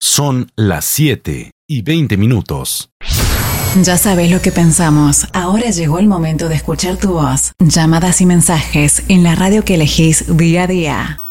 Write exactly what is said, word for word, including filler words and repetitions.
Son las siete y veinte minutos. Ya sabes lo que pensamos. Ahora llegó el momento de escuchar tu voz. Llamadas y mensajes en la radio que elegís día a día.